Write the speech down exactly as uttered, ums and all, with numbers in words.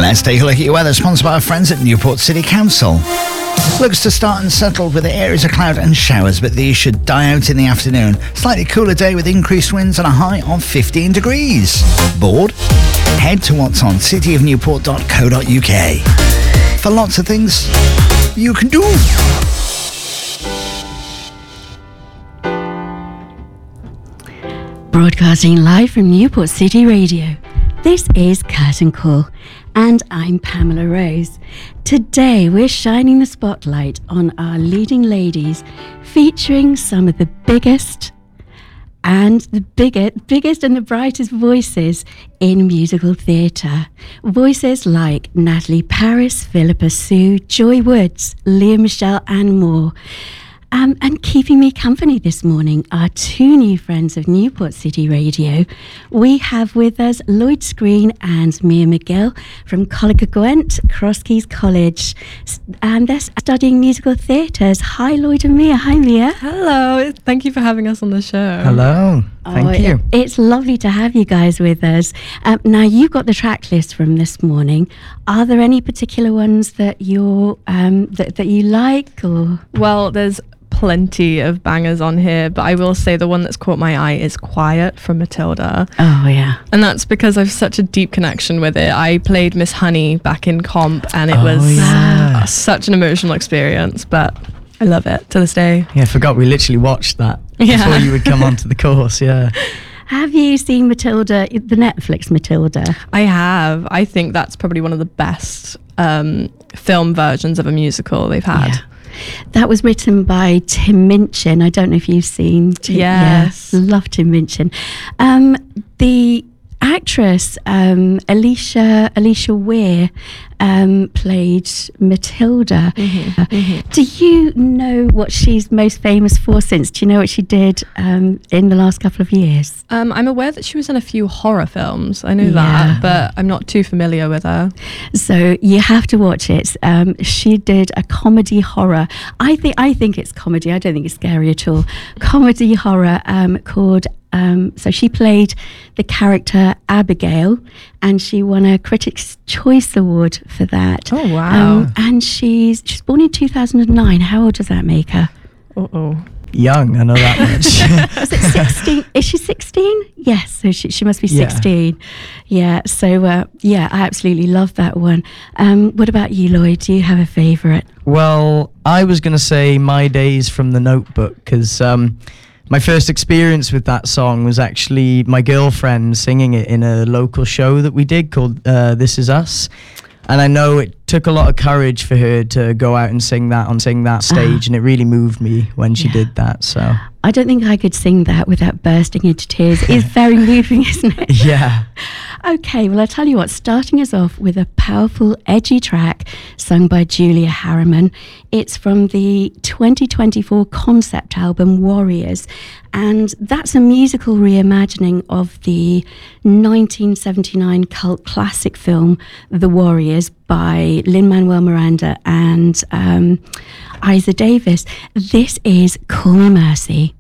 Let's take a look at your weather, sponsored by our friends at Newport City Council. Looks to start unsettled with areas of cloud and showers, but these should die out in the afternoon. Slightly cooler day with increased winds and a high of fifteen degrees. Bored? Head to what's on city of newport dot co dot uk for lots of things you can do. Broadcasting live from Newport City Radio. This is Curtain Call, and I'm Pamela Rose. Today we're shining the spotlight on our leading ladies, featuring some of the biggest and the biggest, biggest and the brightest voices in musical theatre. Voices like Natalie Paris, Philippa Sue, Joy Woods, Leah Michelle, and more. Um, and keeping me company this morning are two new friends of Newport City Radio. We have with us Lloyd Screen and Mia McGill from Coleg Gwent, Crosskeys College, and they're studying musical theatres. Hi Lloyd and Mia. Hi Mia. Hello, thank you for having us on the show. Hello, thank oh, you. It, it's lovely to have you guys with us. Um, now you got the track list from this morning. Are there any particular ones that you're um, that, that you like? Or Well, there's plenty of bangers on here, but I will say the one that's caught my eye is Quiet from Matilda. Oh yeah. And that's because I've such a deep connection with it. I played Miss Honey back in comp, and it Oh, was yeah. uh, such an emotional experience, but I love it to this day. Yeah, I forgot we literally watched that Yeah. before you would come onto the course, yeah. Have you seen Matilda, the Netflix Matilda? I have. I think that's probably one of the best um, film versions of a musical they've had. Yeah. That was written by Tim Minchin. I don't know if you've seen Tim. Yes. Yeah, love Tim Minchin. Um, the actress um, Alicia Alicia Weir um, played Matilda. Mm-hmm. Uh, Mm-hmm. Do you know what she's most famous for since? Do you know what she did um, in the last couple of years? Um, I'm aware that she was in a few horror films. I know Yeah. that, but I'm not too familiar with her. So you have to watch it. Um, she did a comedy horror. I think I think it's comedy. I don't think it's scary at all. Comedy horror um, called. Um, so she played the character Abigail, and she won a Critics' Choice Award for that. Oh, wow. Um, and she's she's born in two thousand nine. How old does that make her? Uh-oh. Young, I know that much. Is it sixteen? Is she sixteen? Yes, so she, she must be Yeah. sixteen. Yeah, so uh, yeah, I absolutely love that one. Um, what about you, Lloyd? Do you have a favourite? Well, I was going to say My Days from the Notebook, because um, my first experience with that song was actually my girlfriend singing it in a local show that we did called uh, This Is Us. And I know it took a lot of courage for her to go out and sing that on sing that stage, and it really moved me when she Yeah. did that. So I don't think I could sing that without bursting into tears. It's very moving, isn't it? yeah, Okay, well, I'll tell you what, starting us off with a powerful, edgy track sung by Julia Harriman. It's from the twenty twenty-four concept album Warriors, and that's a musical reimagining of the nineteen seventy-nine cult classic film The Warriors by Lin-Manuel Miranda and um, Isa Davis. This is Call Me Mercy.